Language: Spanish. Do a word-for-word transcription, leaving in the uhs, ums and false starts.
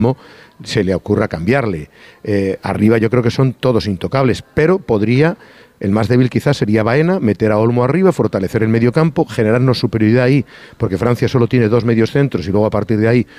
se le ocurra cambiarle. Eh, arriba yo creo que son todos intocables, pero podría, el más débil quizás sería Baena, meter a Olmo arriba, fortalecer el medio campo, generarnos superioridad ahí, porque Francia solo tiene dos medios centros y luego a partir de ahí